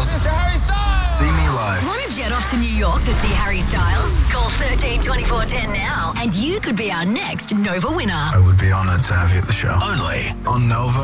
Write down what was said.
Mr. Harry Styles. See me live. Want to jet off to New York to see Harry Styles? Call 13 24 10 now and you could be our next Nova winner. I would be honoured to have you at the show. Only On Nova.